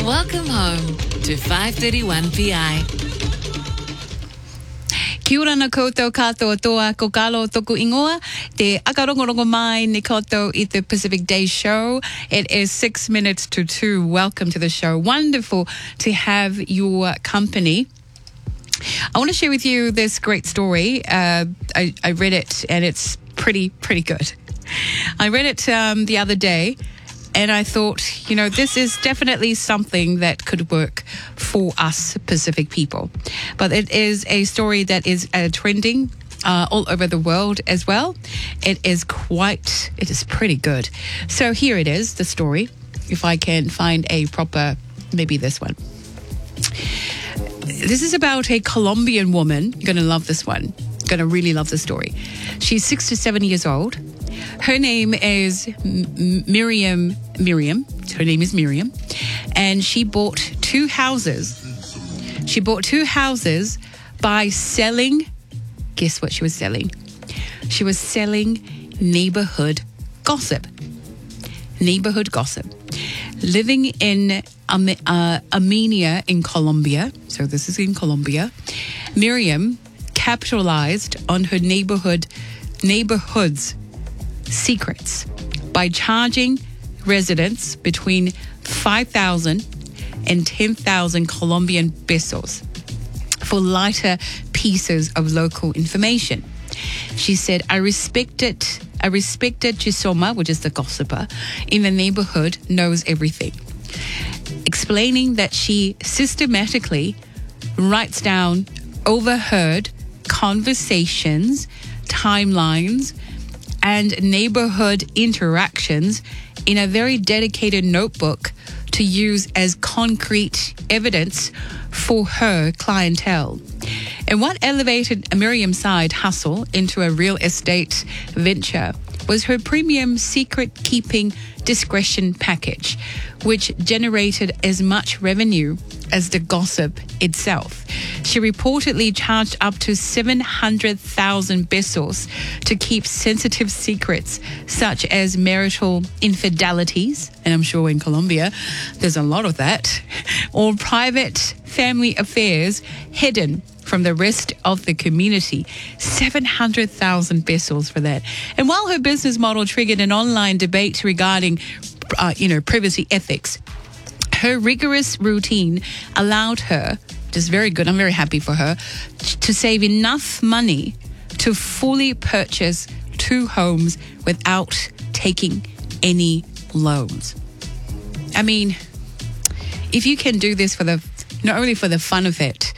Welcome home to 531 PI. Kia ora na koutou katoa toa ko kalo toku ingoa. Te akarongorongo mai ni koutou i the Pacific Day Show. It is 6 minutes to 2. Welcome to the show. Wonderful to have your company. I want to share with you this great story. I read it and it's pretty good. I read it the other day. And I thought, this is definitely something that could work for us Pacific people. But it is a story that is trending all over the world as well. It is pretty good. So here it is, the story. If I can find a proper, maybe this one. This is about a Colombian woman. You're going to love this one. You're going to really love the story. She's 67 years old. Her name is Miriam. Her name is Miriam. And she bought two houses. She bought two houses by selling, guess what she was selling? She was selling neighborhood gossip. Neighborhood gossip. Living in Armenia in Colombia. So this is in Colombia. Miriam capitalized on her neighborhood's secrets by charging residents between 5,000 and 10,000 Colombian pesos for lighter pieces of local information. She said, I respected Chisoma, which is the gossiper, in the neighborhood knows everything. Explaining that she systematically writes down overheard conversations, timelines, and neighborhood interactions in a very dedicated notebook to use as concrete evidence for her clientele. And what elevated Miriam's side hustle into a real estate venture was her premium secret-keeping discretion package, which generated as much revenue as the gossip itself. She reportedly charged up to 700,000 pesos to keep sensitive secrets such as marital infidelities, and I'm sure in Colombia there's a lot of that, or private family affairs hidden from the rest of the community. 700,000 pesos for that. And while her business model triggered an online debate regarding, privacy ethics, her rigorous routine allowed her, just very good, I'm very happy for her, to save enough money to fully purchase two homes without taking any loans. I mean, if you can do this not only for the fun of it,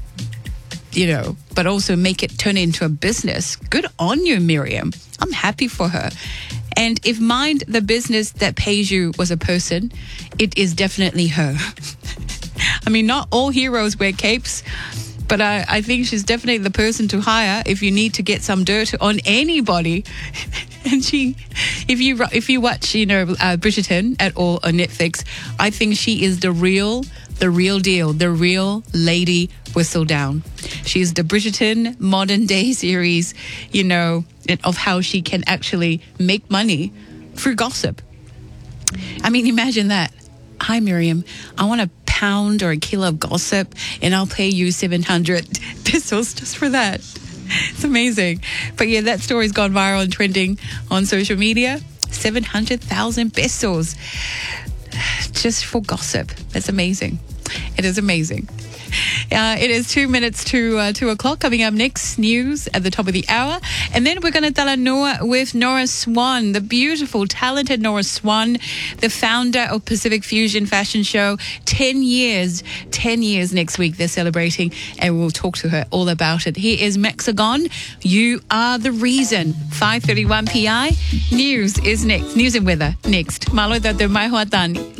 but also turn it into a business, good on you, Miriam. I'm happy for her. And if Mind the business that pays you was a person, it is definitely her. I mean, not all heroes wear capes, but I think she's definitely the person to hire if you need to get some dirt on anybody. And if you watch, Bridgerton at all on Netflix, I think she is the real deal, the real Lady Whistledown. She's the Bridgerton modern day series, of how she can actually make money through gossip. I mean, imagine that. Hi, Miriam. I want a pound or a kilo of gossip and I'll pay you 700 pesos just for that. It's amazing. But yeah, that story's gone viral and trending on social media. 700,000 pesos just for gossip. That's amazing. It is amazing. It is 2 minutes to 2 o'clock. Coming up next, news at the top of the hour. And then we're going to Talanoa with Nora Swan, the beautiful, talented Nora Swan, the founder of Pacific Fusion Fashion Show. 10 years next week they're celebrating, and we'll talk to her all about it. Here is Mexagon. You are the reason. 5:31 PI. News is next. News and weather next. Malo da de Mai Huatani.